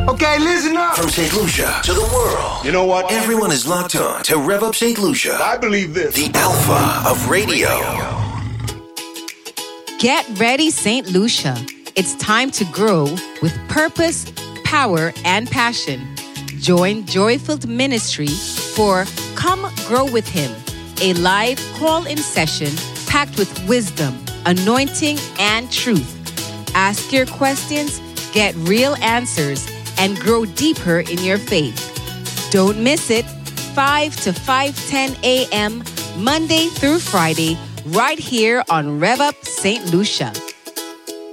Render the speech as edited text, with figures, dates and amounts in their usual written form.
Okay, listen up. From St. Lucia to the world. You know what? Everyone is locked on to Rev Up St. Lucia. I believe this. The alpha of radio. Get ready, St. Lucia. It's time to grow with purpose, power, and passion. Join Joy-Filled Ministry for Come Grow With Him, a live call-in session packed with wisdom, anointing, and truth. Ask your questions, get real answers, and grow deeper in your faith. Don't miss it, 5 to 5:10 a.m., Monday through Friday, right here on Rev Up St. Lucia.